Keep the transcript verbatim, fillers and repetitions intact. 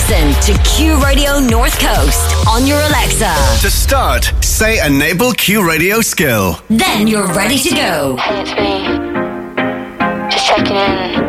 Listen to Q Radio North Coast on your Alexa. To start, say enable Q Radio skill. Then you're ready to go. Hey, it's me. Just checking in.